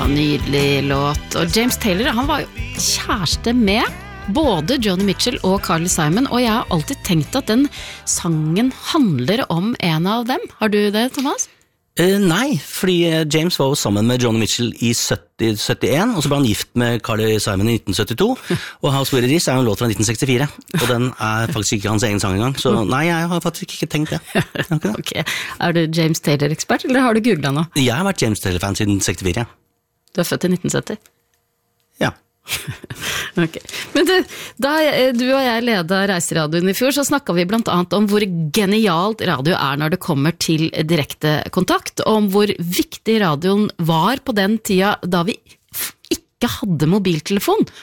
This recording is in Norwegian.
nydelig låt. Og James Taylor, han var jo kjæreste med både Joni Mitchell og Carly Simon, og jeg har alltid tenkt at den sangen handler om en av dem. Har du det, Thomas? Nei, fordi James var jo sammen med Joni Mitchell i 71, og så ble han gift med Carly Simon i 1972, og House Where It Is en låt fra 1964, og den faktisk ikke hans egen sang engang, så nei, jeg har faktisk ikke tenkt det. Ok, du James Taylor-ekspert, eller har du googlet nå? Jeg har vært James Taylor-fan siden 64. Du født i 1970? Ja. Ok, men da du og jeg ledet Reiseradioen i fjor, så snakket vi blant annet om hvor genialt radio når det kommer til direkte kontakt, og om hvor viktig radioen var på den tida da vi ikke hadde mobiltelefon,